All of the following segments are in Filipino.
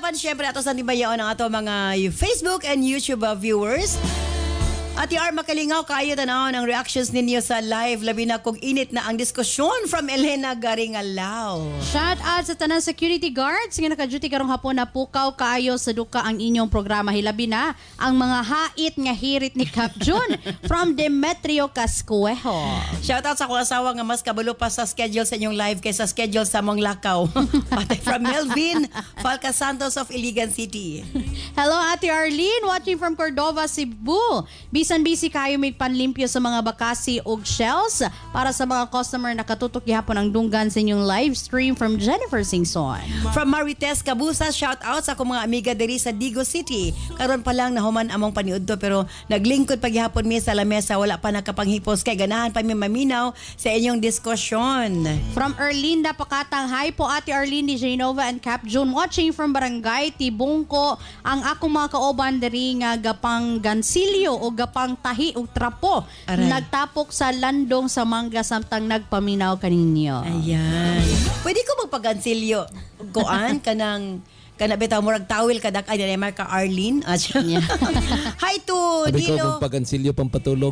Human syempre ato sa tibayaon ang ato mga Facebook and YouTube viewers. Ate R, makalingaw kayo tanawon ang reactions ninyo sa live. Labi na kung init na ang diskusyon from Elena Garingalaw. Shout out sa tanang security guards nga naka-duty karong hapon na pukaw kayo sa duka ang inyong programa. Hilabi na ang mga hait nga hirit ni Cap June from Demetrio Cascuejo. Shout out sa akong asawa nga mas kabulo pa sa schedule sa inyong live kaysa schedule sa mong lakaw. Pati from Melvin Falca Santos of Iligan City. Hello Ate Arlene, watching from Cordova, Cebu. Bisan busy kayo may panlimpyo sa mga bakasi ug shells para sa mga customer na katutok gihapon ang dunggan sa inyong live stream from Jennifer Singson. From Marites Cabusa, shout out sa akong mga amiga diri sa Digo City. Karon pa lang nahuman among paniudto pero naglingkod pa gihapon mi sa lamesa, wala pa nakapanghipos kay ganahan pa mi maminaw sa inyong diskusyon. From Erlinda Pakatang, hi po Ate Arlene, DJ Nova and Cap June, watching from Barangay Tibungko. Ang akong mga kaoban diri nga gapang gansilyo o gapang tahi o trapo. Aray. Nagtapok sa landong sa mangga samtang nagpaminaw kaninyo. Ayan. Pwede ko magpagansilyo. Kuan kanang bitaw murag tawil kadak ay na marka Arlene. Yeah. Hi to Sabi ko Nilo. magpagansilyo pampatulog.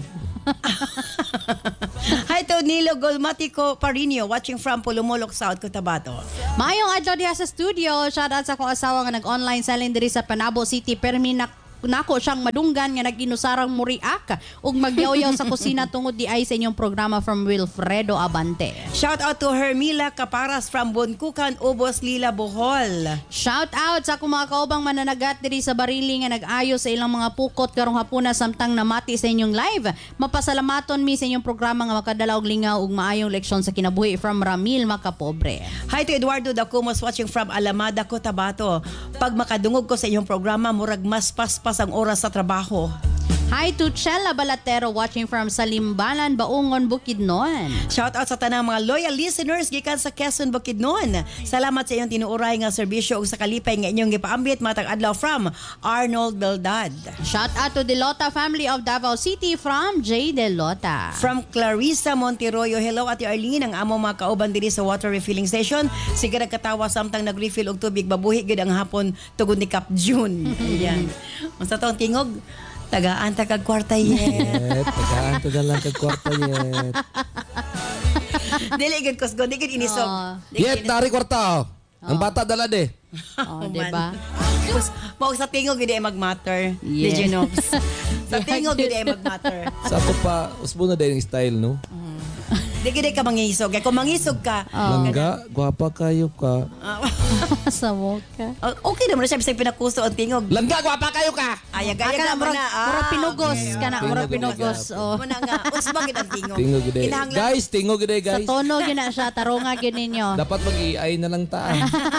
Hi to Nilo Golmatico Parinio, watching from Pulumolok, South Cotabato. Mayong adlaw diha sa studio. Shout out sa akong asawa nga nag-online selling diri sa Panabo City. Permi nako siyang madunggan nga nag-inusarang muriak ug magyaw-yaw sa kusina tungod di ay sa inyong programa from Wilfredo Abante. Shout out to Hermila Caparas from Bunkukan, Ubos, Lila, Bohol. Shout out sa akong mga kaubang mananagat diri sa Barili nga nag-ayo sa ilang mga pukot karong hapuna samtang namati sa inyong live. Mapasalamaton mi sa inyong programa nga makadala og lingaw ug maayong leksyon sa kinabuhi from Ramil Makapobre. Hi to Eduardo Dacumos, watching from Alamada, Cotabato. Pag makadungog ko sa inyong programa, murag mas paspas ang oras sa trabaho. Hi to Chela Balatero, watching from Salimbanan, Baungon, Bukidnon. Shout out sa tanang mga loyal listeners gikan sa Quezon, Bukidnon. Salamat sa iyong tinuuray nga serbisyo ug sa kalipay nga inyong gipaambit matag adlaw from Arnold Beldad. Shout out to Delota family of Davao City from J. Delota. From Clarissa Monteroyo, hello Ate Arlene, ang amo mga kauban diri sa water refilling station. Sige nagkatawa samtang nag-refill og tubig, babuhi gid ang hapon tugod ni Cap June. Ayan. Unsa taon tingog? Tagaan kag kwarta yet. Tagaan to lang kag kwarta yet. Dili gid kusgo, di gid inisog. Yet nari kwarta. Ang bata dala de. Oh, diba? Mo sa tingog gid ay magmatter. Yeah. Did you know? Sa tingog gid ay magmatter. Sa to pa usbo na din style no. Di gid ka mangisog. Kay kung mangisog ka, Langga, gwapa kayo ka. Sa ka. okay naman na siya bisag pinakuso ang tingog. Langga, gwapa kayo ka. Ayaga mo na. Murag pinugos okay. kana, murag Pinugos. pinugos. Oh. Muna nga, usbang gid ang tingog. Tingog gid. Kinahanglan- Guys, tingog gid Sa guys. tono gyud na siya, tarunga gyud ninyo. Dapat mag-iay na lang ta.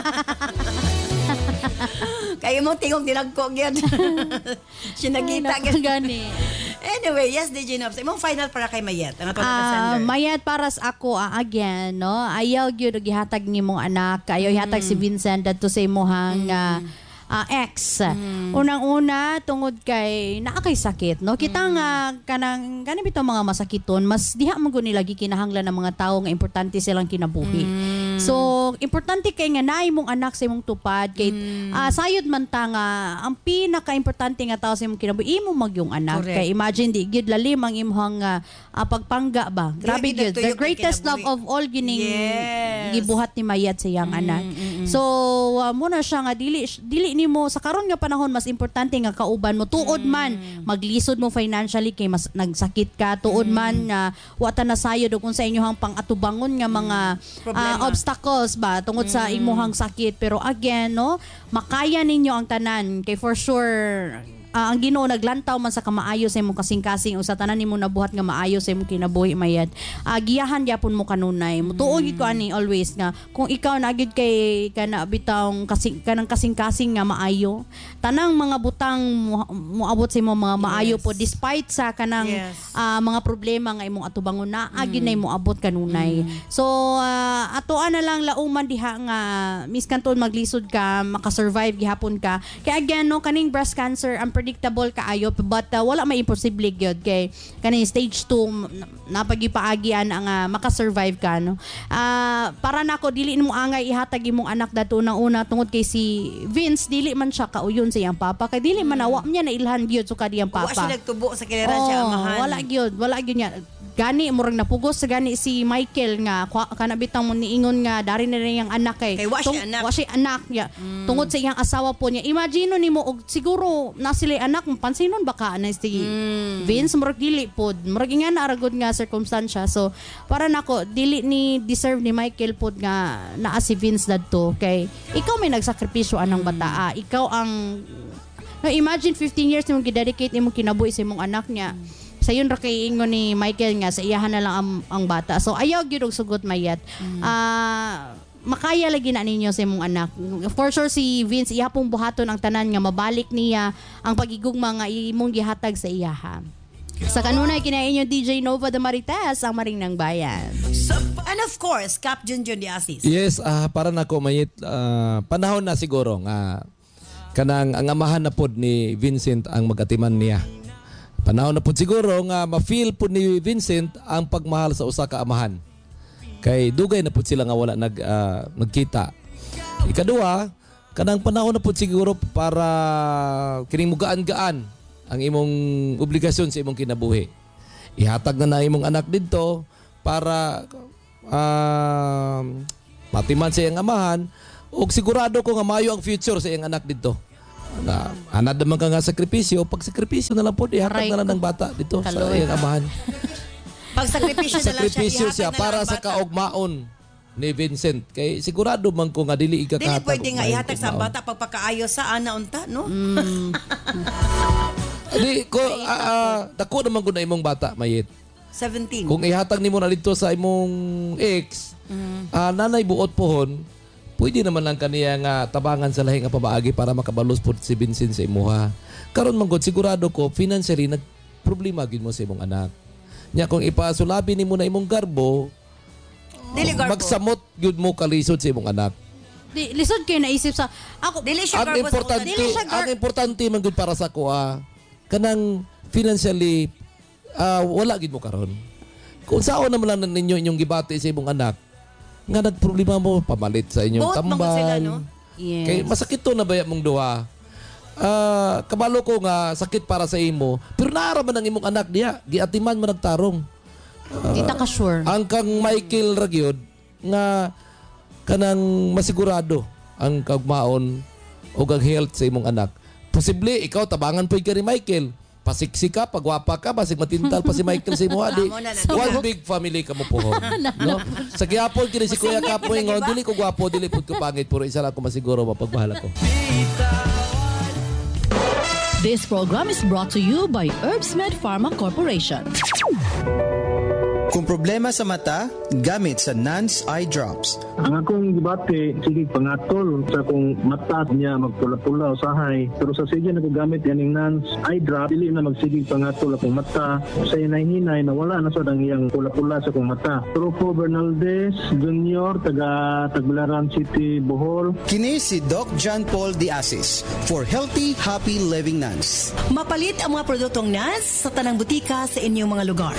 Kayo mo tingog dinagko gyud. Sinagita gyud. Gani. Anyway, yes, DJ Nobs. Imong final para kay Mayet. Ang atong sender. Mayat para sa ako again, no. Ayaw gyud gihatag nimong anak, ayaw ihatag si Vincent adto sa imong ex. Unang-una tungod kay naa kay sakit, no. Kita nga kanang bitaw mga masakiton, mas diha man gud nila gikinahanglan ng mga tawo nga importante silang kinabuhi. So, importante kay nga naay mong anak sa imong tupad kay sayod man ta nga ang pinaka-importante nga tao sa imong kinabuhi imo magyong anak. Correct. Kay imagine di gid lalim ang imong pagpangga ba. Grabe gid gid. The nagtuyok kay greatest love kinabuhi. of all gining Yes. gibuhat ni Mayat sa iyang anak. So, muna siya nga dili nimo sa karon nga panahon mas importante nga kauban mo tuod man maglisod mo financially kay mas nagsakit ka tuod man nga wata na sayod ug unsa inyohang pang-atubangon nga mga obstacles ba tungod sa imuhang sakit, pero again no makaya ninyo ang tanan kay for sure ang Ginoo naglantaw man sa kamaayo sa imong kasing-kasing o sa tanan nimo nabuhat nga maayo sa imong kinabuhi Mayad. Giyahan gyapon mo kanunay. Mutuo gid ko ani always nga kung ikaw na gid kay kana bitawng kanang kasing-kasing nga maayo, tanang mga butang moabot sa imong mga maayo po despite sa kanang mga problema nga imong atubangon na agi na imong abot kanunay. So atoan na lang lauman diha nga miskanton maglisod ka, makasurvive gihapon ka. Kay again no kaning breast cancer ang unpredictable kaayo but wala may imposible gyud kay kani stage 2 napagipaagian ang makasurvive ka no. Para nako dili mo angay ihatag imong anak dato nang una tungod kay si Vince dili man siya kauyon sa iyang papa kay dili man awa niya na ilhan gyud sa kadiyang papa. Wa siya nagtubo sa kilera siya amahan. Wala gyud niya. Gani murag napugos sa gani si Michael nga kana bitang mo niingon nga dari na iyang anak kay wa siya anak niya tungod sa iyang asawa po niya. Imagine nimo og siguro na sila anak pansinon baka na si Vince murag dili pod murag nga naaragod nga circumstansya. So para nako dili ni deserve ni Michael pod nga naa si Vince dadto kay ikaw may nagsakripisyo anang bata. Ikaw ang imagine 15 years nimo gidedicate imong kinabuhi sa imong anak niya. Sayon ra kay ingon ni Michael nga sa iyahan na lang ang bata. So ayaw gyud og sugot mayat. Makaya lagi na ninyo sa imong anak. For sure si Vince iya pong buhaton ang tanan nga mabalik niya ang pagigugma nga imong gihatag sa iyaha. Sa kanunay kinainyo DJ Nova de Marites ang Maring ng Bayan. And of course, Cap Junjun de Asis. Yes, para nako mayit panahon na siguro nga kanang ang amahan na pod ni Vincent ang magatiman niya. Panahon na po siguro nga ma-feel po ni Vincent ang pagmahal sa usa ka amahan. Kay dugay na po sila nga wala nagkita. Ikaduha, kanang panahon na po siguro para kining mugaan-gaan ang imong obligasyon sa imong kinabuhi. Ihatag na imong anak didto para matiman sa iyang amahan ug sigurado ko nga maayo ang future sa iyang anak didto. Anad naman ka nga sakripisyo, pag sakripisyo na lang po, ihatag na lang ng bata dito sa iyang amahan. Pag sakripisyo na lang siya para sa kaugmaon ni Vincent. Kay sigurado man ko nga dili ikakatag. Dili pwede nga ihatag sa bata pagpakaayos sa ana unta, no? Di ko, dako naman ko na imong bata, mayit. 17. Kung ihatag nimo na dito sa imong ex, nanay buot pohon, pwede naman lang kaniya nga tabangan sa lahi nga pamaagi para makabalos po si Vincent sa imuha. Karon man gud sigurado ko financially nagproblema gid mo sa imong anak. Nya kung ipasulabi nimo na imong garbo, magsamot gyud mo kalisod sa imong anak. Lisod kay naisip sa ako dili siya ang importante man gud para sa ko kanang financially wala gid mo karon. Kung saan naman lang ninyo inyong gibati sa imong anak, nga nagproblema mo pamalit sa inyong tambal. Sila, no? Yes. Kay masakit to na baya mong duha. Kabalo ko nga sakit para sa imo, pero naaraman ang imong anak diha, giatiman mo nagtarong. Kita ka sure. Ang kang Michael Ragyod nga kanang masigurado ang kagmaon o ang health sa imong anak. Posible ikaw tabangan po'y ka ni Michael. Pasiksi ka, pagwapa ka, basig matintal pa si Michael sa imo adi. One big family ka mo po. No? Sa gihapon kini si Kuya Kapoy ngon, dili ko gwapo, dili pud ko pangit, puro isa lang ko masiguro mapagmahal ako. This program is brought to you by Herbsmed Pharma Corporation. Kung problema sa mata, gamit sa Nance Eye Drops. Ang akong gibati, sige pangatol sa kung mata niya magpula-pula usahay. Pero sa sige nagagamit yaning Nance Eye Drop, dili na magsige pangatol akong mata. Sa hinay-hinay na wala na sa iyang pula-pula sa akong mata. Trupo Bernaldez Jr., taga Tagbilaran City, Bohol. Kini si Doc John Paul de Asis for Healthy, Happy Living Nance. Mapalit ang mga produktong Nance sa tanang butika sa inyong mga lugar.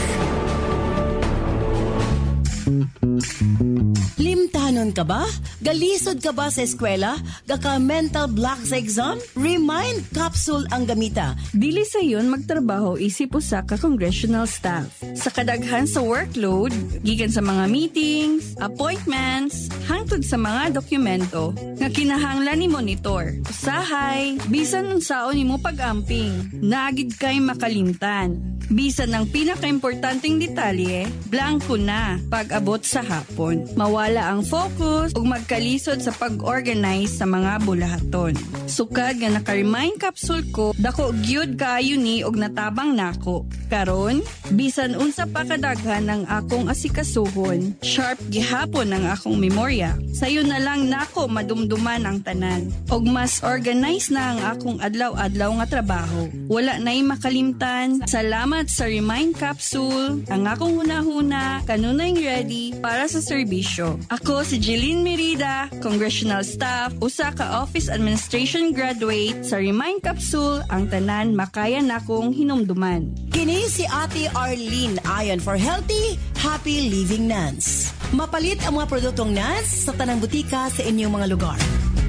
Limtanon ka ba? Galisod ka ba sa eskwela? Gaka mental block sa exam? Remind Capsule ang gamita. Dili sa yon magtrabaho isip usa ka congressional staff. Sa kadaghan sa workload, gikan sa mga meetings, appointments, hangtod sa mga dokumento nga kinahanglan ni monitor. Usahay, bisan unsaon nimo pag-amping, naagid kay makalimtan. Bisan ang pinaka-importanteng detalye, blanco na pag-abot sa hapon. Mawala ang focus ug magkalisod sa pag-organize sa mga bulahaton. Sukad nga naka-remind capsule ko, dako gyud kaayo ni og natabang nako. Karon, bisan unsa pa kadaghan ang akong asikasuhon, sharp gihapon ang akong memorya. Sayo na lang nako madumduman ang tanan. Og mas organize na ang akong adlaw-adlaw nga trabaho. Wala na'y makalimtan. Salamat sa Remind Capsule. Ang akong hunahuna, kanunay ready para sa serbisyo. Ako si Jeline Merida, congressional staff, usa ka office administration graduate sa Remind Capsule ang tanan makaya nakong hinumduman. Kini si Ate Arlene ayon for healthy, happy living nuns. Mapalit ang mga produktong nuns sa tanang butika sa inyong mga lugar.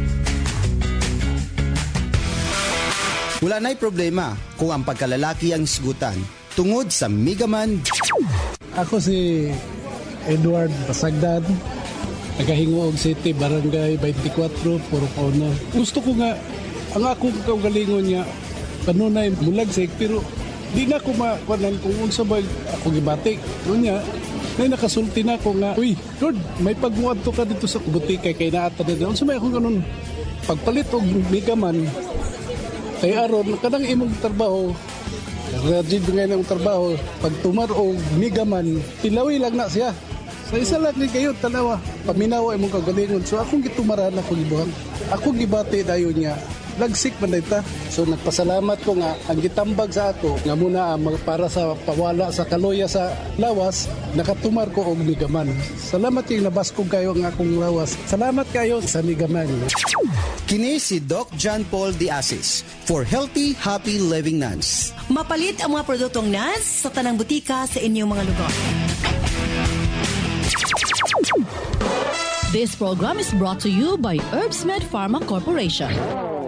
Wala na'y problema kung ang pagkalalaki ang isgutan tungod sa Migaman. Ako si Edward Basagdan, taga-Hingoog City, Barangay 24, Purok Ono. Gusto ko nga, ang akong kaugalingon niya, kanunay mulagsik, pero di na ako makuanan kung unsa ba ako gibatik. Unya, may nakasulti na ako nga, uy, Lord, may pagmuad to ka dito sa butika kay naata na unsa may akong ganun. Pagpalit og Migaman, kay aron kadang imong trabaho, graduate ngayon ang trabaho, pag tumar og Migaman, tilawi lang na siya. Sa isa lang ni kayo, tanawa, paminawa imong kagalingon. So akong gitumaran ako gibuhang. Ako gibati dayon niya. Lagsik man dayta. So nagpasalamat ko nga ang gitambag sa ato nga muna para sa pawala sa kaloya sa lawas, nakatumar ko og Migaman. Salamat yung nabaskog kayo ang akong lawas. Salamat kayo sa Migaman. Kini si Doc John Paul de Asis for healthy, happy living nuns. Mapalit ang mga produktong nuns sa tanang butika sa inyong mga lugar. This program is brought to you by Herbsmed Pharma Corporation.